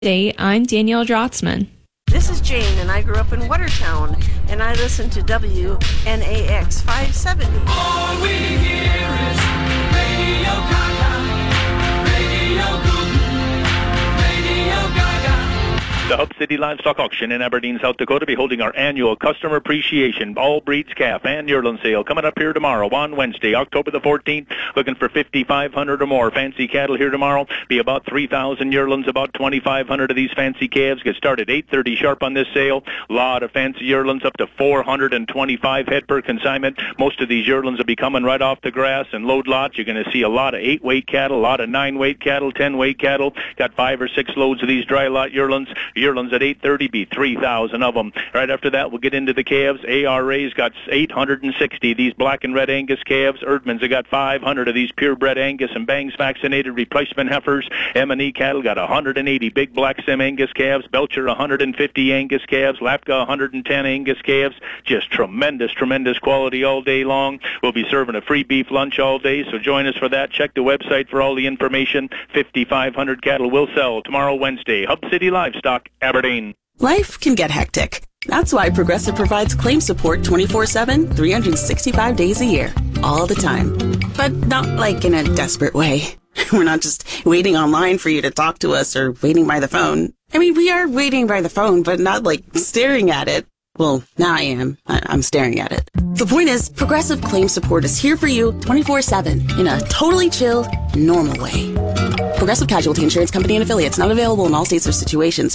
Today, I'm Danielle Drotzman. This is Jane, and I grew up in Watertown, and I listen to WNAX 570. All we hear is Radio Gaga, Radio Goo Goo, Radio Gaga. The Hub City Livestock Auction in Aberdeen, South Dakota, be holding our annual Customer Appreciation All Breeds Calf and Yearling Sale coming up here tomorrow on Wednesday, October the 14th. Looking for 5,500 or more fancy cattle here tomorrow. Be about 3,000 yearlings, about 2,500 of these fancy calves. Get started 8:30 sharp on this sale. A lot of fancy yearlings, up to 425 head per consignment. Most of these yearlings will be coming right off the grass and load lots. You're going to see a lot of 8-weight cattle, a lot of 9-weight cattle, 10-weight cattle. Got 5 or 6 loads of these dry lot yearlings. Yearlings at 8:30 be 3,000 of them. Right after that, we'll get into the calves. ARA's got 860 these black and red Angus calves. Erdman's have got 500 of these purebred Angus and Bangs vaccinated replacement heifers. M&E cattle got 180 big black Sim Angus calves. Belcher 150 Angus calves. Lapka 110 Angus calves. Just tremendous quality all day long. We'll be serving a free beef lunch all day, so join us for that. Check the website for all the information. 5,500 cattle will sell tomorrow, Wednesday. Hub City Livestock, Aberdeen. Life can get hectic. That's why Progressive provides claim support 24/7, 365 days a year, all the time. But not like in a desperate way. We're not just waiting online for you to talk to us or waiting by the phone. I mean, we are waiting by the phone, but not like staring at it. Well, now I am. I'm staring at it. The point is, Progressive Claim Support is here for you 24/7 in a totally chill, normal way. Progressive Casualty Insurance Company and Affiliates, not available in all states or situations.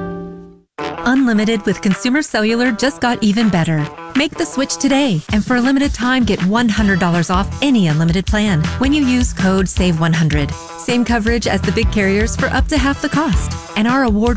Unlimited with Consumer Cellular just got even better. Make the switch today, and for a limited time, get $100 off any unlimited plan when you use code SAVE100. Same coverage as the big carriers for up to half the cost. And our award